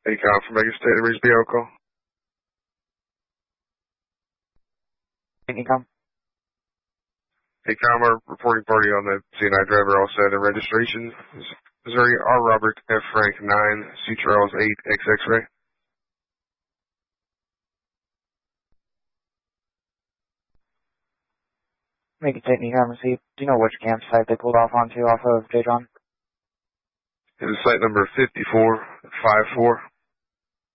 ACOM from Mega State, Reese Bioko. ACOM. ACOM, our reporting party on the CNI driver all set and registration. Missouri R. Robert F. Frank 9, C. Charles 8, X X-ray. Make it take ACOM receipt. Do you know which campsite they pulled off onto off of J. John? It is site number 5454.